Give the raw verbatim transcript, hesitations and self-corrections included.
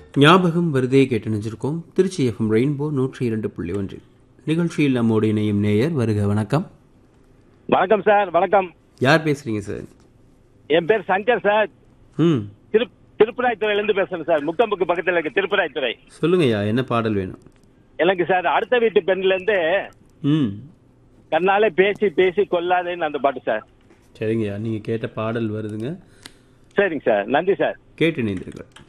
ஞாபகம் வருதே கேட்டு நினைச்சிருக்கோம். திருச்சி எஃப்எம் ரெயின்போ நூற்றி இரண்டு புள்ளி ஒன்று நிகழ்ச்சியில் நம்மோடு இணையும் நேயர். வருக. வணக்கம். வணக்கம் சார். வணக்கம். யார் பேசுறீங்க சார்? என் பேர் சங்கர் சார். ம் திரு திருப்பராய்த்துறையிலேருந்து பேசுறேன் சார். முக்கம்புக்கு பக்கத்தில் இருக்க திருப்பராய்த்துறை. சொல்லுங்கய்யா, என்ன பாடல் வேணும்? எனக்கு சார் அடுத்த வீட்டு பெண்லேருந்து ம் கண்ணாலே பேசி பேசி கொல்லாதேன்னு அந்த பாட்டு சார். சரிங்கய்யா, நீங்கள் கேட்ட பாடல் வருதுங்க. சரிங்க சார். நன்றி சார். கேட்டு இணைந்தீர்கள்.